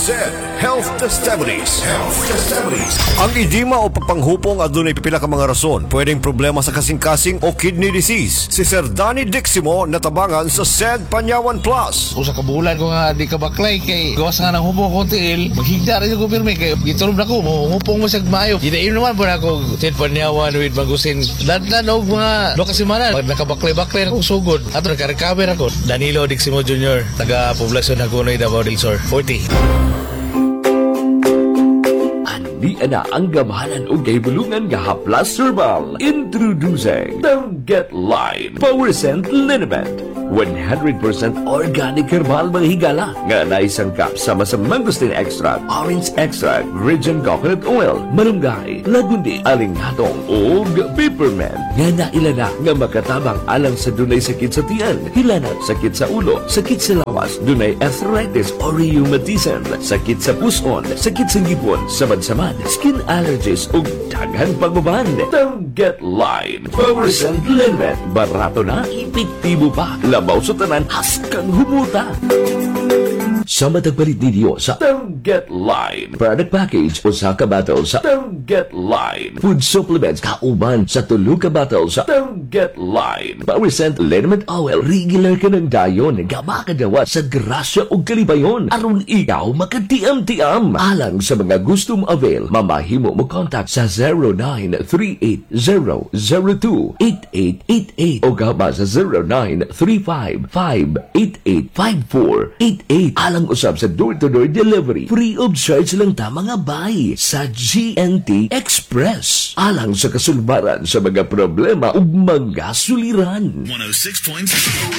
SED Health Testimonies. Ang edema o pagpanghupong adunay pipila ka mga rason. Pwedeng problema sa kasing-kasing o kidney disease. Si Sir Danny Diximo natabangan sa SED Panyawan Plus. Usa ka bulan ko nga di ka baklay kay gawas nga ng hupong ko tiil. Maghigda rin ko pirmi kay gitulog na ko. Hupong mo sa mayo. Gidaim naman po na ako SED Panyawan with Magusin. Dadlan og mga 2 kasimanan. Pag nakabaklay-baklay na kong sugod. Ato nakarecover ako. Danilo Diximo Jr. Taga Poblasyon Hagonoy, Davao del Sur. 40. Di ana ang gamahalan o gahibulungan nga Haplas Herbal. Introducing Don't Get Line Power Scent Liniment. 100% organic herbal mga higala nga naisangkap sama sa mangosteen extract, orange extract, virgin coconut oil, malunggay, lagundi, alinghatong ug peppermint nga nailana nga makatabang alang sa dunay sakit sa tiyan, hilanat, sakit sa ulo, sakit sa lawas, dunay arthritis or rheumatism, sakit sa puson, sakit sa ngipon, samad-samad, skin allergies ug daghan pagbaban. Don't Get Line Power Scent Liniment. Barato na, epektibo pa. Labaw sa tanan, haskang humuta. Sa matagpalit ninyo sa Don't Get Line product package o sa kabatal sa Don't Get Line food supplements kauban sa 3 kabatal sa Don't Get Line Power Scent Liniment Oil. Regular ka ng dayon nga makadawa sa grasya o kalibayon aron ikaw makatiam-tiam. Alang sa mga gustong avail, mamahimo mo contact sa 0938-002-8888 o gaba sa 0935-588-5488. Alang usab sa door-to-door delivery. Free of charge lang ta mga bay sa GNT Express. Alang sa kasulbaran sa mga problema ug mga suliran. 106.0